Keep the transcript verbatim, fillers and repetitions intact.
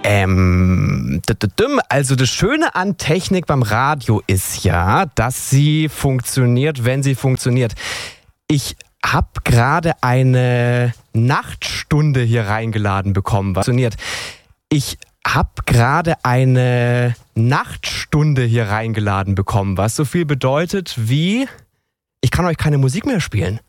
Ähm, also das Schöne an Technik beim Radio ist ja, dass sie funktioniert, wenn sie funktioniert. Ich habe gerade eine Nachtstunde hier reingeladen bekommen. Was funktioniert? Ich habe gerade eine Nachtstunde hier reingeladen bekommen, was so viel bedeutet wie, ich kann euch keine Musik mehr spielen.